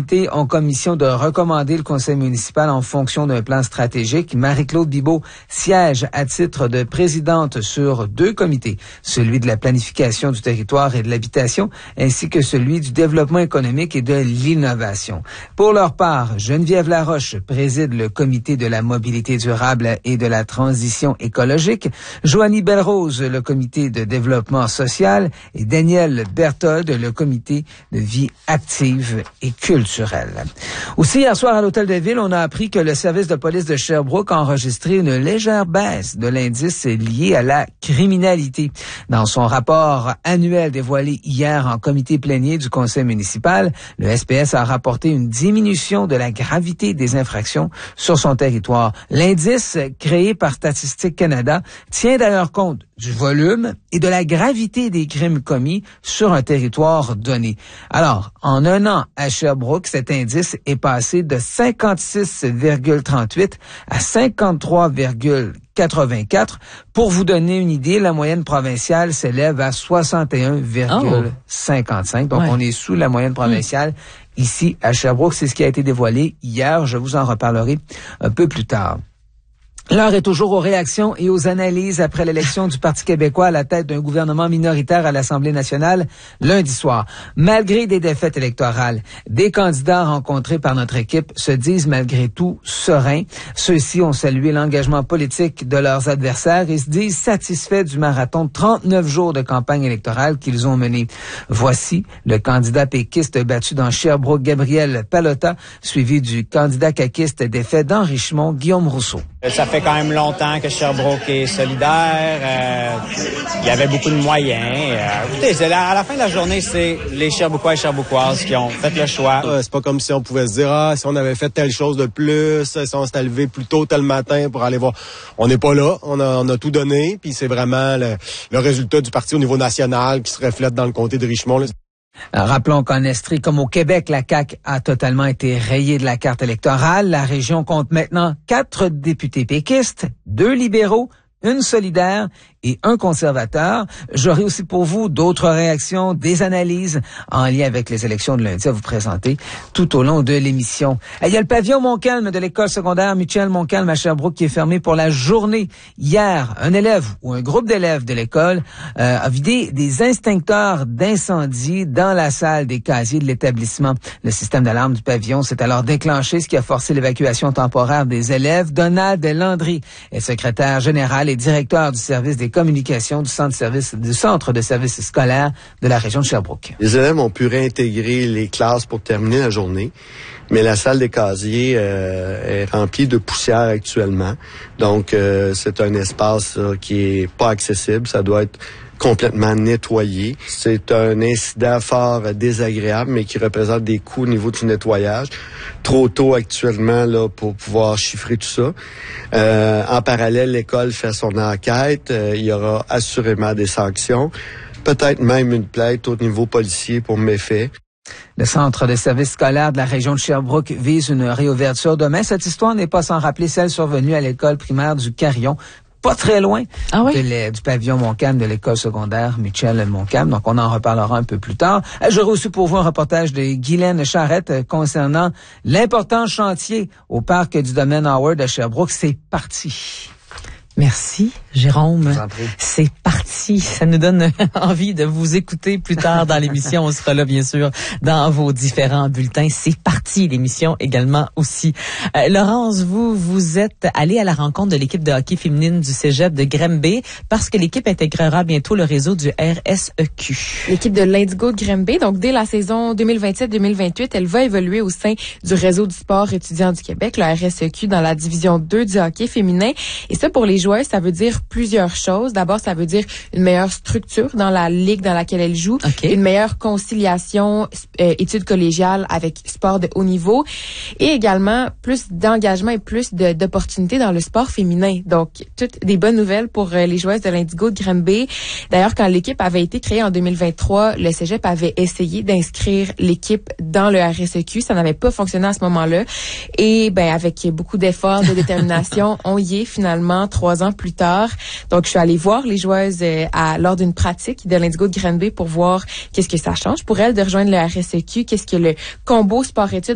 comités ont comme mission de recommander le conseil municipal en fonction d'un plan stratégique. Marie-Claude Bibeau siège à titre de présidente sur 2 comités, celui de la planification du territoire et de l'habitation, ainsi que celui du développement économique et de l'innovation. Pour leur part, Geneviève Laroche préside le comité de la mobilité durable et de la transition écologique, Joanie Belrose, le comité de développement social, et Daniel Berthold, le comité de vie active et culturelle. Aussi, hier soir à l'Hôtel de Ville, on a appris que le service de police de Sherbrooke a enregistré une légère baisse de l'indice lié à la criminalité. Dans son rapport annuel dévoilé hier en comité plénier du conseil municipal, le SPS a rapporté une diminution de la gravité des infractions sur son territoire. L'indice créé par Statistique Canada tient d'ailleurs compte du volume et de la gravité des crimes commis sur un territoire donné. Alors, en un an à Sherbrooke, cet indice est passé de 56,38 à 53,84. Pour vous donner une idée, la moyenne provinciale s'élève à 61,55. Donc, on est sous la moyenne provinciale ici à Sherbrooke. C'est ce qui a été dévoilé hier. Je vous en reparlerai un peu plus tard. L'heure est toujours aux réactions et aux analyses après l'élection du Parti québécois à la tête d'un gouvernement minoritaire à l'Assemblée nationale lundi soir. Malgré des défaites électorales, des candidats rencontrés par notre équipe se disent malgré tout sereins. Ceux-ci ont salué l'engagement politique de leurs adversaires et se disent satisfaits du marathon de 39 jours de campagne électorale qu'ils ont mené. Voici le candidat péquiste battu dans Sherbrooke, Gabriel Pallotta, suivi du candidat caquiste défait dans Richmond, Guillaume Rousseau. Ça fait quand même longtemps que Sherbrooke est solidaire. Il y avait beaucoup de moyens. Écoutez, à la fin de la journée, c'est les Sherbrookois et Sherbrookoises qui ont fait le choix. C'est pas comme si on pouvait se dire, si on avait fait telle chose de plus, si on s'était levé plus tôt tel matin pour aller voir. On n'est pas là. On a tout donné. Puis c'est vraiment le résultat du parti au niveau national qui se reflète dans le comté de Richmond. Rappelons qu'en Estrie, comme au Québec, la CAQ a totalement été rayée de la carte électorale. La région compte maintenant 4 députés péquistes, 2 libéraux, 1 solidaire et 1 conservateur. J'aurai aussi pour vous d'autres réactions, des analyses en lien avec les élections de lundi à vous présenter tout au long de l'émission. Il y a le pavillon Montcalm de l'école secondaire Michel Montcalm à Sherbrooke qui est fermé pour la journée. Hier, un élève ou un groupe d'élèves de l'école a vidé des extincteurs d'incendie dans la salle des casiers de l'établissement. Le système d'alarme du pavillon s'est alors déclenché, ce qui a forcé l'évacuation temporaire des élèves. Donald Landry est secrétaire général et directeur du service des communications du centre de services scolaires de la région de Sherbrooke. Les élèves ont pu réintégrer les classes pour terminer la journée, mais la salle des casiers est remplie de poussière actuellement. Donc, c'est un espace qui est pas accessible. Ça doit être complètement nettoyé. C'est un incident fort désagréable, mais qui représente des coûts au niveau du nettoyage. Trop tôt actuellement là pour pouvoir chiffrer tout ça. En parallèle, l'école fait son enquête. Il y aura assurément des sanctions. Peut-être même une plainte au niveau policier pour méfaits. Le centre de services scolaires de la région de Sherbrooke vise une réouverture demain. Cette histoire n'est pas sans rappeler celle survenue à l'école primaire du Carillon, pas très loin du pavillon Montcalm de l'école secondaire Michel Montcalm. Donc, on en reparlera un peu plus tard. J'aurai aussi pour vous un reportage de Guylaine Charrette concernant l'important chantier au parc du domaine Howard à Sherbrooke. C'est parti. Merci, Jérôme. C'est parti. Ça nous donne envie de vous écouter plus tard dans l'émission. On sera là, bien sûr, dans vos différents bulletins. C'est parti, l'émission également aussi. Laurence, vous êtes allée à la rencontre de l'équipe de hockey féminine du Cégep de Granby parce que l'équipe intégrera bientôt le réseau du RSEQ. L'équipe de l'Indigo de Granby, donc dès la saison 2027-2028, elle va évoluer au sein du réseau du sport étudiant du Québec, le RSEQ, dans la division 2 du hockey féminin. Et ça, pour les joueuses, ça veut dire plusieurs choses. D'abord, ça veut dire une meilleure structure dans la ligue dans laquelle elles jouent, une meilleure conciliation études collégiales avec sport de haut niveau et également plus d'engagement et plus d'opportunités dans le sport féminin. Donc, toutes des bonnes nouvelles pour les joueuses de l'Indigo de Granby. D'ailleurs, quand l'équipe avait été créée en 2023, le Cégep avait essayé d'inscrire l'équipe dans le RSEQ. Ça n'avait pas fonctionné à ce moment-là. Et avec beaucoup d'efforts, de détermination, on y est finalement 3 ans plus tard. Donc, je suis allée voir les joueuses lors d'une pratique de l'Indigo de Granby pour voir qu'est-ce que ça change pour elles de rejoindre le RSEQ, qu'est-ce que le combo sport-études